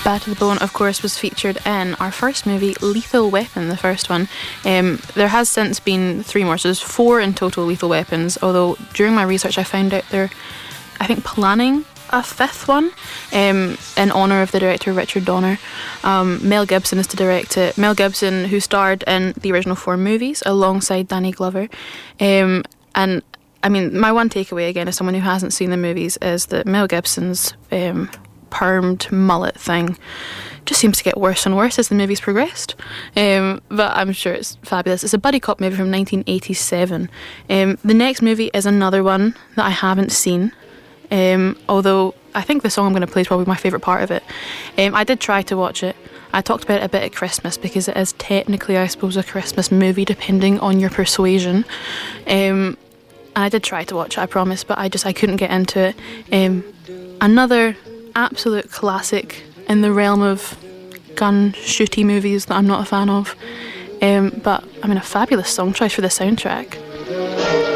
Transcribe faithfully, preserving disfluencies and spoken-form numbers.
Bad to the Bone, of course, was featured in our first movie, Lethal Weapon, the first one. Um, there has since been three more, so there's four in total Lethal Weapons, although during my research I found out they're, I think, planning a fifth one um, in honour of the director Richard Donner. Um, Mel Gibson is to direct it. Mel Gibson, who starred in the original four movies alongside Danny Glover. Um, and, I mean, my one takeaway, again, as someone who hasn't seen the movies, is that Mel Gibson's Um, permed mullet thing just seems to get worse and worse as the movie's progressed. Um, but I'm sure it's fabulous. It's a buddy cop movie from nineteen eighty-seven. Um, the next movie is another one that I haven't seen, um, although I think the song I'm going to play is probably my favourite part of it. Um, I did try to watch it. I talked about it a bit at Christmas because it is technically, I suppose, a Christmas movie depending on your persuasion. Um, and I did try to watch it, I promise, but I just I couldn't get into it. Um, another absolute classic in the realm of gun shooty movies that I'm not a fan of, um, but I mean a fabulous song choice for the soundtrack.